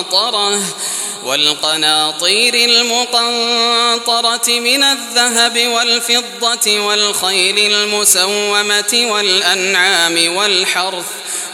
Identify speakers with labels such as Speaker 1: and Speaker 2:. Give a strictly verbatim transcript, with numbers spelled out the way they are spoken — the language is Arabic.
Speaker 1: المقنطرة والقناطير المقنطرة من الذهب والفضة والخيل المسومة والأنعام والحرث